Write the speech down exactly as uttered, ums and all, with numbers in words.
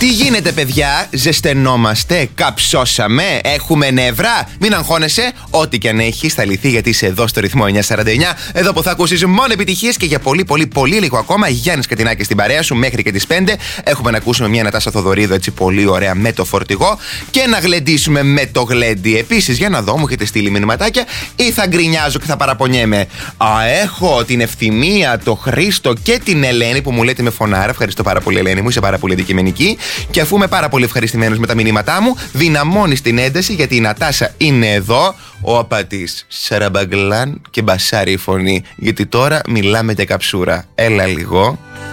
Τι γίνεται, παιδιά, ζεσθενόμαστε, καψώσαμε, έχουμε νεύρα. Μην αγχώνεσαι, ό,τι και αν έχει θα λυθεί, γιατί είσαι εδώ στο ρυθμό εννιακόσια σαράντα εννιά. Εδώ που θα ακούσεις μόνο επιτυχίες και για πολύ πολύ πολύ λίγο ακόμα. Γιάννης Κατινάκης στην παρέα σου μέχρι και τις πέντε. Έχουμε να ακούσουμε μια Νατάσα Θοδωρίδου έτσι πολύ ωραία με το φορτηγό και να γλεντήσουμε με το γλέντι. Επίσης, για να δω, μου έχετε στείλει μηνυματάκια ή θα γκρινιάζω και θα παραπονιέμαι. Α, έχω την Ευθυμία, το Χρήστο και την Ελένη που μου λέτε με φωνάρα. Ευχαριστώ πάρα πολύ, Ελένη μου, είσαι πάρα πολύ αντικειμενική. Και αφού είμαι πάρα πολύ ευχαριστημένος με τα μηνύματά μου, δυναμώνεις την ένταση γιατί η Νατάσα είναι εδώ. Ο απατής Σαραμπαγκλάν και μπασάρει η φωνή. Γιατί τώρα μιλάμε για καψούρα. Έλα λίγο.